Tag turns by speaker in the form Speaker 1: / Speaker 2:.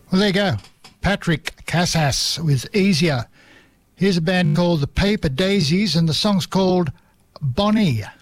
Speaker 1: Well, there you go. Patrick Casas with Easier. Here's a band called the Paper Daisies, and the song's called Bonnie.